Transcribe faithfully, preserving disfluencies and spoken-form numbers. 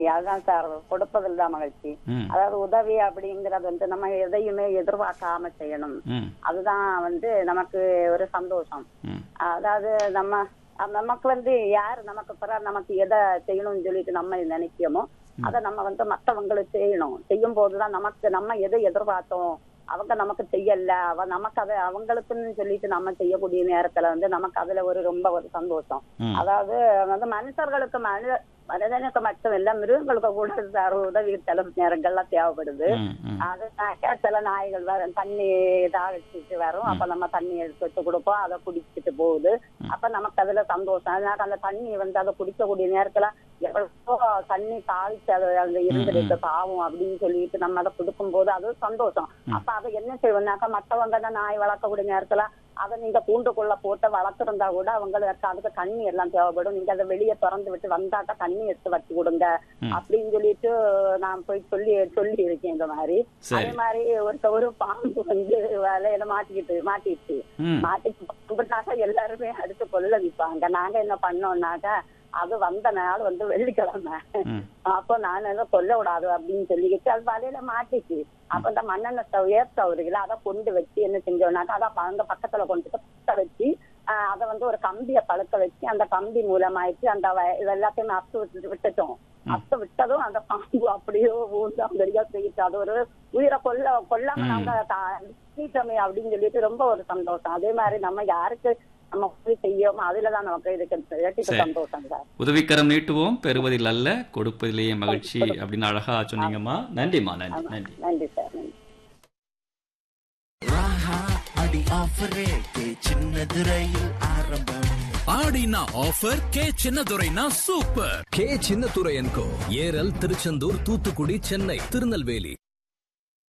அதுதான் சார், கொடுப்பதில் தான் மகிழ்ச்சி. அதாவது உதவி அப்படிங்கறது வந்து நம்ம எதையுமே எதிர்பார்க்காம செய்யணும். அதுதான் வந்து நமக்கு ஒரு சந்தோஷம். அதாவது நம்ம நமக்கு வந்து யாரு நமக்கு பிறகு நமக்கு எதை செய்யணும்னு சொல்லிட்டு நம்ம நினைக்கிறோமோ அதை நம்ம வந்து மற்றவங்களுக்கு செய்யணும். செய்யும் போதுதான் நமக்கு நம்ம எதை எதிர்பார்த்தோம் அவங்க நமக்கு செய்யல, அவ நமக்கு அதை அவங்களுக்குன்னு சொல்லிட்டு நம்ம செய்யக்கூடிய நேரத்துல வந்து நமக்கு அதுல ஒரு ரொம்ப ஒரு சந்தோஷம். அதாவது வந்து மனுஷர்களுக்கு மனித மனிதனுக்கு மட்டும் இல்ல, மிருகங்களுக்கு கூட உதவி சில நேரங்கள்லாம் தேவைப்படுது. அது சில நாய்கள் வரும், தண்ணி தாழ்ச்சிட்டு வரும், அப்ப நம்ம தண்ணி எடுத்து வச்சு கொடுப்போம், அதை குடிச்சிட்டு போகுது. அப்ப நமக்கு அதுல சந்தோஷம். அதனால அந்த தண்ணி வந்து அதை குடிக்கக்கூடிய நேரத்துல எவ்வளவோ தண்ணி தாழ்ச்சி அது அங்க இருந்துருக்கு பாவம் அப்படின்னு சொல்லிட்டு நம்ம அதை கொடுக்கும் போது அது சந்தோஷம். அப்ப அதை என்ன செய்வோம்னாக்கா மற்றவங்க தான் நாய் வளர்க்கக்கூடிய நேரத்துல அதை நீங்க கூண்டுக்குள்ள போட்டு வளர்த்துருந்தா கூட அவங்களுக்கு அதுக்கு தண்ணி எல்லாம் தேவைப்படும், நீங்க அதை வெளியே திறந்து விட்டு வந்தாக்கா தண்ணி எடுத்து வச்சு கொடுங்க அப்படின்னு சொல்லிட்டு நான் போய் சொல்லி சொல்லி இருக்கேன். இந்த மாதிரி அதே மாதிரி ஒரு ஒரு பாம்பு வந்து வேலையில மாட்டிக்கிட்டு மாட்டிடுச்சு மாட்டிக்கிட்டாக்க எல்லாருமே அடுத்து கொல்ல வைப்பாங்க. நாங்க என்ன பண்ணோம்னாக்கா அது வந்த நாள் வந்து வெள்ளிக்கிழமை, அப்போ நான் ஏதோ கொல்ல விடாது அப்படின்னு சொல்லிக்கிட்டு அது வலையில மாட்டிச்சு. அப்ப இந்த மண்ணெண்ணெய் ஸ்டவ் ஏர் ஸ்டவ் இருக்குல்ல அதை கொண்டு வச்சு என்ன செஞ்சோம்னாக்கா அதான் அந்த பக்கத்துல கொண்டு பத்த வச்சு அதை வந்து ஒரு கம்பியை பழுக்க வச்சு அந்த கம்பி மூலமாயிட்டு அந்த எல்லாத்தையுமே அத்து விட்டு விட்டுட்டோம். அத்து விட்டதும் அந்த பாம்பு அப்படியோ ஊந்து அங்கடியா போயிட்டு அது ஒரு உயிரை கொல்ல கொல்லாம நாங்க நீட்டமே அப்படின்னு சொல்லிட்டு ரொம்ப ஒரு சந்தோஷம். அதே மாதிரி நம்ம யாருக்கு நம்ம உதவி செய்யோமோ அதுலதான் நமக்கு இதுக்கு சந்தோஷம் சார். உதவிக்கரம் நீட்டுவோம், பெறுவதில் அல்ல கொடுப்பதிலேயே மகிழ்ச்சி அப்படின்னு அழகா சொன்னீங்கம்மா. நன்றிம்மா. நன்றி நன்றி நன்றி சார். நன்றி. ஆடினா offer K சின்னதுரைனா super. K Chinnadurai என்கோ ஏரல், திருச்செந்தூர், தூத்துக்குடி, சென்னை, திருநெல்வேலி.